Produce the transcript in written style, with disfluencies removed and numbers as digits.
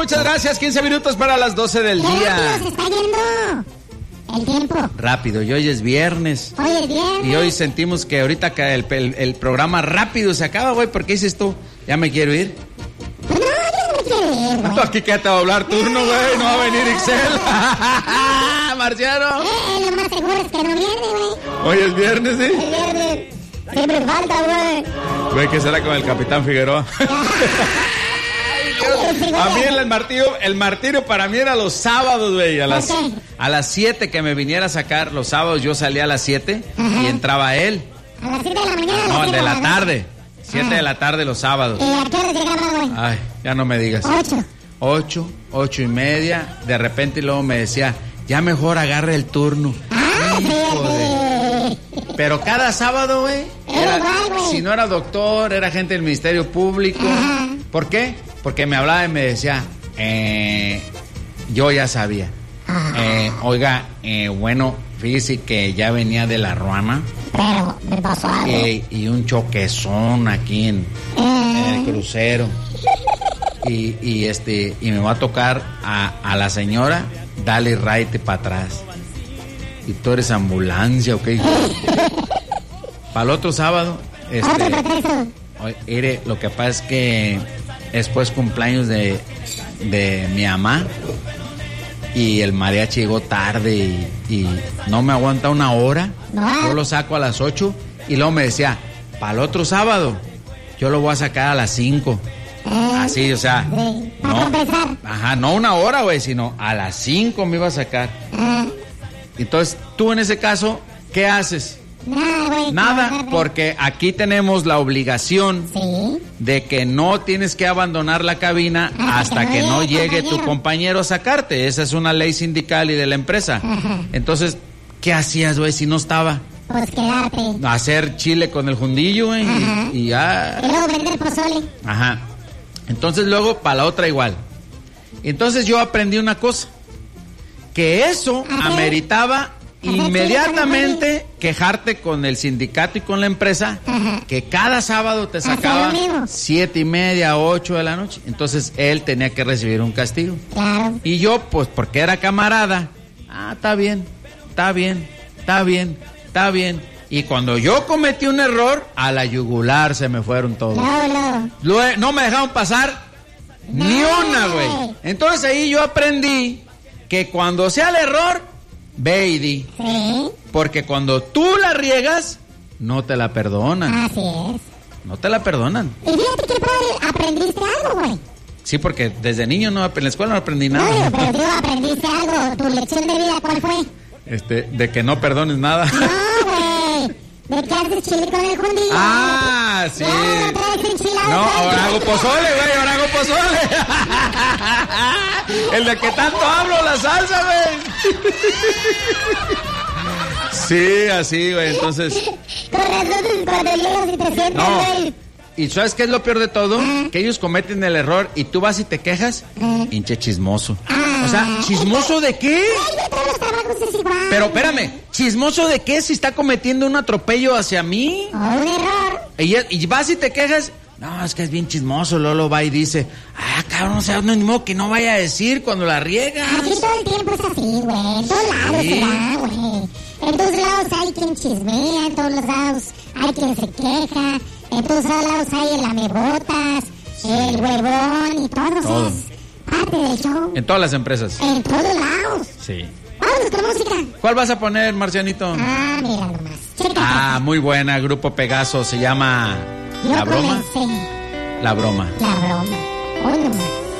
muchas gracias. 15 minutos para las 12 del día. Se está yendo el tiempo. Rápido, y hoy es viernes. Hoy es viernes. Y hoy sentimos que ahorita que el programa rápido se acaba, güey. ¿Por qué dices tú? Ya me quiero ir. No, yo no me quiero ir, güey. Aquí que te va a hablar turno, güey. No va a venir Ixel. Marciano. Lo más seguro es que no viene, güey. Hoy es viernes, ¿sí? El viernes. Siempre falta, güey. Güey, ¿qué será con el Capitán Figueroa? A mí el martirio para mí era los sábados, güey. A las 7 que me viniera a sacar. Los sábados yo salía a las 7 y entraba él. ¿A las 7 de la mañana? No, de la tarde. 7 de la tarde los sábados. ¿Y a qué hora llegaba, güey? Ay, ya no me digas. 8 y media. De repente y luego me decía, ya mejor agarre el turno. Pero cada sábado, güey. Si no era doctor, era gente del Ministerio Público. ¿Por qué? Porque me hablaba y me decía, yo ya sabía. Oiga, bueno, fíjese que ya venía de la Ruana. Pero me pasó algo. Y un choquezón aquí en el crucero. Y me va a tocar a la señora, dale raite para atrás. Y tú eres ambulancia, ¿ok? Para el otro sábado, lo que pasa es que después cumpleaños de mi mamá y el mariachi llegó tarde y no me aguanta una hora. Yo lo saco a las 8 y luego me decía, para el otro sábado yo lo voy a sacar a las 5. Así, o sea, no una hora, güey, sino a las 5 me iba a sacar. Entonces, tú en ese caso, ¿qué haces? Nada, güey. Nada, porque aquí tenemos la obligación de que no tienes que abandonar la cabina hasta que no llegue tu compañero a sacarte. Esa es una ley sindical y de la empresa. Entonces, ¿qué hacías, güey, si no estaba? Pues quedarte. Hacer chile con el jundillo, güey, y ya. Y luego vender pozole. Entonces, luego, para la otra igual. Entonces, yo aprendí una cosa. Que eso ameritaba inmediatamente quejarte con el sindicato y con la empresa, que cada sábado te sacaba 7:30, 8 de la noche. Entonces él tenía que recibir un castigo. Claro. Y yo, pues porque era camarada, está bien. Y cuando yo cometí un error, a la yugular se me fueron todos. No me dejaron pasar ni una, güey. Entonces ahí yo aprendí que cuando sea el error, ve y di. Porque cuando tú la riegas, no te la perdonan. Así es. No te la perdonan. Y fíjate que padre, aprendiste algo, güey. Sí, porque desde niño en la escuela no aprendí nada. No, pero tú aprendiste algo. Tu lección de vida, ¿cuál fue? De que no perdones nada. No, güey. De que haces chile con el jundillo. Sí. No, ahora hago pozole, güey, El de que tanto hablo, la salsa, güey. Sí, así, güey, entonces. Con razón, cuando llegas y te sientas, güey. ¿Y sabes qué es lo peor de todo? Que ellos cometen el error y tú vas y te quejas. Hinche chismoso. O sea, ¿chismoso de qué? Pero espérame, ¿chismoso de qué si está cometiendo un atropello hacia mí? Un error. Y vas y te quejas. No, es que es bien chismoso. Lolo va y dice, cabrón, o sea, no, ni modo que no vaya a decir cuando la riegas. Aquí todo el tiempo es así, güey. En todos lados se da, güey. En todos lados hay quien chismea, en todos lados hay quien se queja, en todos lados hay el lamebotas, el huevón y todo. Es parte del show. En todas las empresas. En todos lados. Sí. Vámonos con música. ¿Cuál vas a poner, Marcianito? Mira nomás. Chécate. Muy buena, Grupo Pegaso, se llama... ¿La broma? La broma. La broma. Hoy nomás.